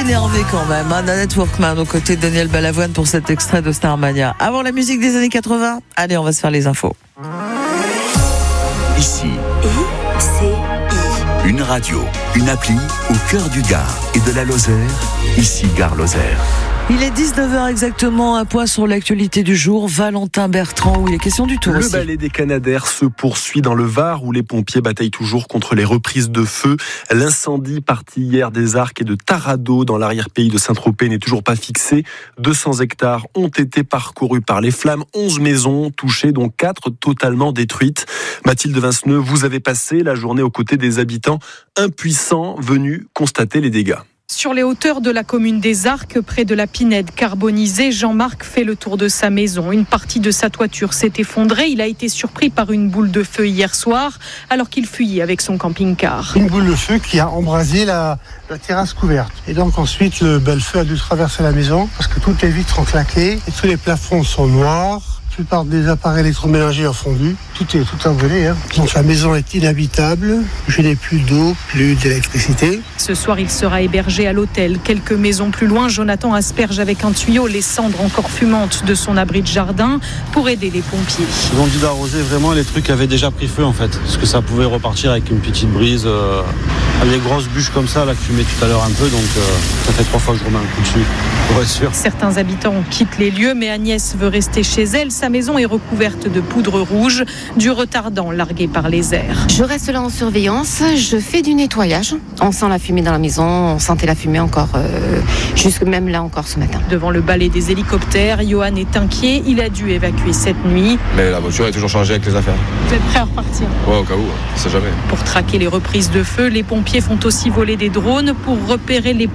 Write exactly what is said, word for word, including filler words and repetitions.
énervé quand même, hein. Nanette Workman aux côtés de Daniel Balavoine pour cet extrait de Starmania. Avant la musique des années quatre-vingts, allez, on va se faire les infos. Ici, I C I. une radio, une appli au cœur du Gard et de la Lozère. Ici, Gare Lozère. Il est dix-neuf heures exactement, un point sur l'actualité du jour. Valentin Bertrand, où il est question du tour Le aussi. balai des Canadaires se poursuit dans le Var, où les pompiers bataillent toujours contre les reprises de feu. L'incendie parti hier des Arcs et de Tarado dans l'arrière-pays de Saint-Tropez n'est toujours pas fixé. deux cents hectares ont été parcourus par les flammes, onze maisons touchées, dont quatre totalement détruites. Mathilde Vinceneux, vous avez passé la journée aux côtés des habitants impuissants venus constater les dégâts. Sur les hauteurs de la commune des Arcs, près de la Pinède carbonisée, Jean-Marc fait le tour de sa maison. Une partie de sa toiture s'est effondrée. Il a été surpris par une boule de feu hier soir, alors qu'il fuyait avec son camping-car. Une boule de feu qui a embrasé la, la terrasse couverte. Et donc ensuite, le bel feu a dû traverser la maison, parce que toutes les vitres ont claqué et tous les plafonds sont noirs. La plupart des appareils électroménagers ont fondu. Tout est tout a brûlé. Hein. Donc la maison est inhabitable. Je n'ai plus d'eau, plus d'électricité. Ce soir, il sera hébergé à l'hôtel. Quelques maisons plus loin, Jonathan asperge avec un tuyau les cendres encore fumantes de son abri de jardin pour aider les pompiers. Ils ont dit d'arroser vraiment les trucs qui avaient déjà pris feu en fait. Parce que ça pouvait repartir avec une petite brise. Euh, avec des grosses bûches comme ça, là, que je fumais tout à l'heure un peu. Donc euh, ça fait trois fois que je remets un coup dessus, pour être sûr. Certains habitants quittent les lieux, mais Agnès veut rester chez elle. Sa maison est recouverte de poudre rouge, du retardant largué par les airs. Je reste là en surveillance, je fais du nettoyage. On sent la fumée dans la maison, on sentait la fumée encore, euh, jusque même là encore ce matin. Devant le balai des hélicoptères, Johan est inquiet. Il a dû évacuer cette nuit. Mais la voiture est toujours chargée avec les affaires. Vous êtes prêt à repartir ? Ouais, au cas où, on sait jamais. Pour traquer les reprises de feu, les pompiers font aussi voler des drones pour repérer les